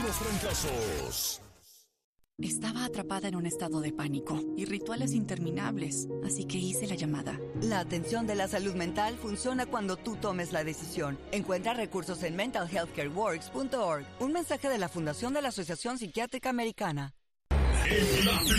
los trancazos. Estaba atrapada en un estado de pánico y rituales interminables, así que hice la llamada. La atención de la salud mental funciona cuando tú tomes la decisión. Encuentra recursos en mentalhealthcareworks.org. Un mensaje de la Fundación de la Asociación Psiquiátrica Americana.